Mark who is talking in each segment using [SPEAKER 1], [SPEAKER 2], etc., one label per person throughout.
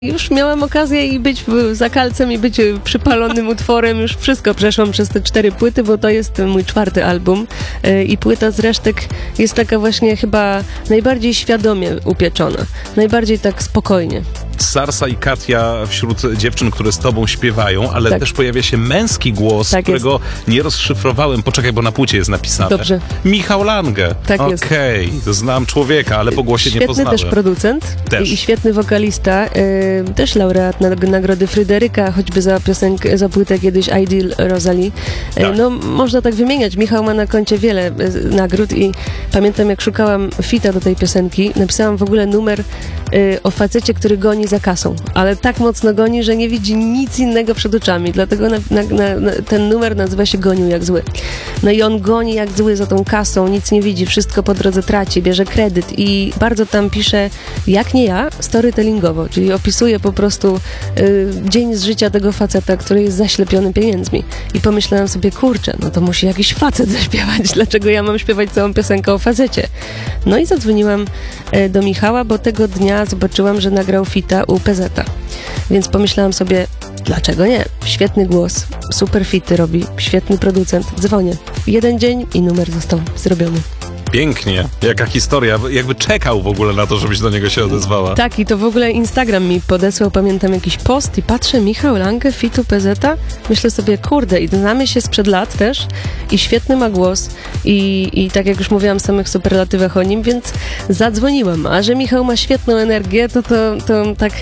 [SPEAKER 1] Już miałam okazję i być za kalcem i być przypalonym utworem, już wszystko przeszłam przez te 4 płyty, bo to jest mój 4. album i płyta z resztek jest taka właśnie chyba najbardziej świadomie upieczona, najbardziej tak spokojnie.
[SPEAKER 2] Sarsa i Katia wśród dziewczyn, które z tobą śpiewają, ale też pojawia się męski głos, którego nie rozszyfrowałem. Poczekaj, bo na płycie jest napisane.
[SPEAKER 1] Dobrze.
[SPEAKER 2] Michał Lange.
[SPEAKER 1] Tak jest.
[SPEAKER 2] Okej, znam człowieka, ale po głosie nie poznałem.
[SPEAKER 1] Świetny też producent i świetny wokalista. Też laureat nagrody Fryderyka, choćby za płytę kiedyś Ideal Rosalie.
[SPEAKER 2] Tak.
[SPEAKER 1] No, można tak wymieniać. Michał ma na koncie wiele nagród i pamiętam, jak szukałam fita do tej piosenki, napisałam w ogóle numer o facecie, który goni za kasą, ale tak mocno goni, że nie widzi nic innego przed oczami, dlatego ten numer nazywa się Gonił jak zły. No i on goni jak zły za tą kasą, nic nie widzi, wszystko po drodze traci, bierze kredyt i bardzo tam pisze, jak nie ja, storytellingowo, czyli opisuje po prostu dzień z życia tego faceta, który jest zaślepiony pieniędzmi. I pomyślałam sobie, kurczę, no to musi jakiś facet zaśpiewać, dlaczego ja mam śpiewać całą piosenkę o facecie? No i zadzwoniłam do Michała, bo tego dnia zobaczyłam, że nagrał fita u PZ-a. Więc pomyślałam sobie, dlaczego nie? Świetny głos, super fity robi, świetny producent. Dzwonię. 1 dzień i numer został zrobiony.
[SPEAKER 2] Pięknie. Jaka historia. Jakby czekał w ogóle na to, żebyś do niego się odezwała.
[SPEAKER 1] Tak, i to w ogóle Instagram mi podesłał, pamiętam, jakiś post i patrzę, Michał Lange, fitu PZ-a. Myślę sobie, kurde, i znamy się sprzed lat też i świetny ma głos i tak jak już mówiłam, w samych superlatywach o nim, więc zadzwoniłam. A że Michał ma świetną energię, to tak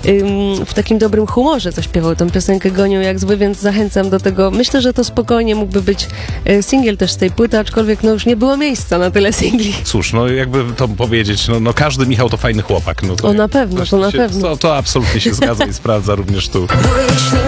[SPEAKER 1] w takim dobrym humorze zaśpiewał tą piosenkę Gonią jak zły, więc zachęcam do tego. Myślę, że to spokojnie mógłby być singiel też z tej płyty, aczkolwiek no już nie było miejsca na tyle singli.
[SPEAKER 2] Cóż, no jakby to powiedzieć, no każdy Michał to fajny chłopak. No to
[SPEAKER 1] na pewno, to na pewno.
[SPEAKER 2] To absolutnie się zgadza i sprawdza również tu.